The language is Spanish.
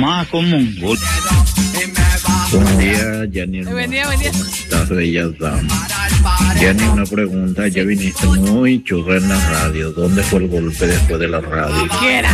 más común. Buen día, Jenny. Buen día. Estás bellas damas. Jenny, una pregunta. Ya viniste muy churra en la radio. ¿Dónde fue el golpe después de la radio? ¿Qué era?